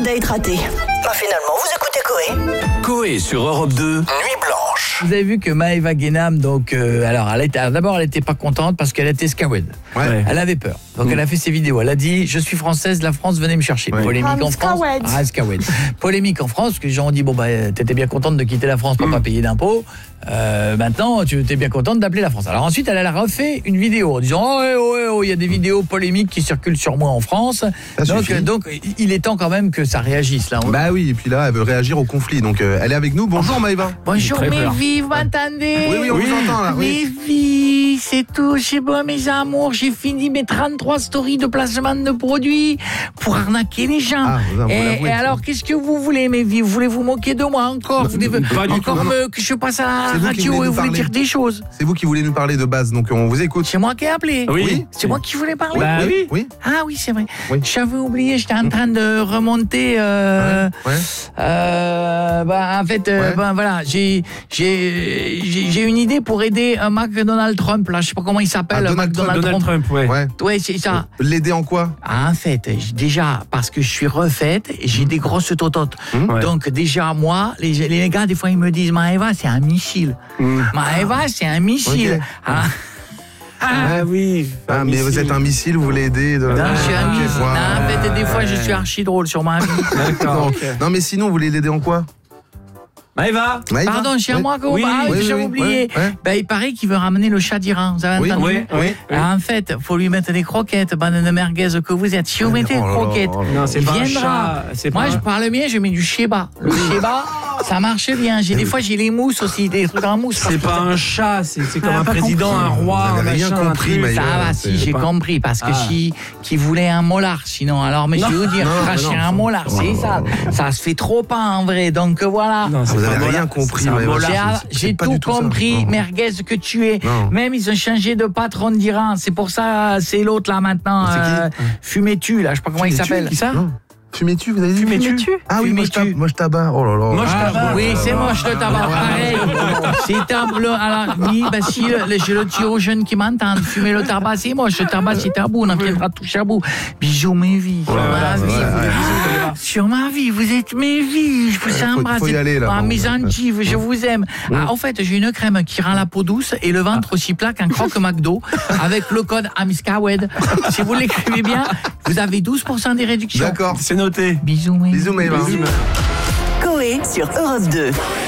date raté. Bah finalement, vous écoutez Coé. Coé sur Europe 2, Nuit Blanche. Vous avez vu que Maëva Guénam, donc, alors d'abord elle était pas contente parce qu'elle était scoued. Ouais. Elle avait peur. Donc elle a fait ses vidéos. Elle a dit je suis française, la France venez me chercher. Ouais. Polémique en France. Scoued. Polémique en France parce que les gens ont dit bon t'étais bien contente de quitter la France pour pas payer d'impôts. Maintenant tu étais bien contente d'appeler la France. Alors ensuite elle a refait une vidéo en disant oh il y a des vidéos polémiques qui circulent sur moi en France. Donc il est temps quand même que ça réagisse là. Bah oui, et puis là elle veut réagir au conflit. Donc elle est avec nous. Bonjour Maëva. Bonjour mes vies, vous m'entendez? Oui, on vous entend là. Mes vies, c'est tout, c'est bon mes amours, j'ai fini mes 33 stories de placement de produits pour arnaquer les gens. Et alors qu'est-ce que vous voulez mes vies? Vous voulez vous moquer de moi encore? Vous voulez encore que je passe à la radio et vous voulez dire des choses? C'est vous qui voulez nous parler de base, donc on vous écoute. C'est moi qui ai appelé. Oui. C'est moi qui voulais parler. Bah oui. Ah oui, c'est vrai. Oui. J'avais oublié, j'étais en train de remonter en fait voilà, j'ai une idée pour aider un Donald Trump là, je sais pas comment il s'appelle, Donald Trump. Ouais, c'est ça. L'aider en quoi? En fait, déjà parce que je suis refaite, j'ai des grosses tototes. Donc déjà moi, les gars des fois ils me disent Maëva, c'est un missile. Maëva, c'est un missile. Okay. Ah oui. Mais vous êtes un missile, vous voulez aider Non, je suis un missile. Non, en fait, des fois je suis archi drôle sur ma vie. D'accord. Non, mais sinon, vous voulez l'aider en quoi? Maëva. Pardon, c'est à moi que j'ai oublié. Il paraît qu'il veut ramener le chat d'Iran. Vous avez entendu? Oui. Alors, en fait, il faut lui mettre des croquettes, bande de merguez que vous êtes. Si vous mettez des croquettes, il viendra. Moi, je parle bien, je mets du sheba. Le sheba, ça marche bien. Des fois, j'ai les mousses aussi, des trucs en mousse. C'est pas un chat, c'est comme un président, un roi, un machin. Rien compris, ça va, si, j'ai compris. Parce que qui voulait un molar, sinon. Alors, mais je vais vous dire, cracher un molar, c'est ça. Ça se fait trop pas en vrai. Donc, voilà. Vous n'avez rien compris. J'ai tout compris, merguez que tu es. Même ils ont changé de patron d'Iran. C'est pour ça, c'est l'autre là maintenant. Fumez-tu là, je sais pas comment il s'appelle. Qui ça? Fumez-tu, vous avez dit? Fumez-tu? Ah oui, moche tabac. Oh là là. Moche tabac. Oui, c'est moche le tabac. Pareil. C'est tabou. Alors, oui, si je le dis aux jeunes qui m'entendent, fumer le tabac, c'est moche. Le tabac, c'est tabou. On en viendra toucher à bout. Bisous, mes vies. Sur ma vie, vous êtes mes vies. Je vous embrasse. Faut y aller, là. Mes antives, je vous aime. En fait, j'ai une crème qui rend la peau douce et le ventre aussi plat qu'un croque McDo avec le code AMISCAWED. Si vous l'écrivez bien, vous avez 12% des réductions. D'accord. C'est noté. Bisous, mes Bisous, Maëva. Coé sur Europe 2.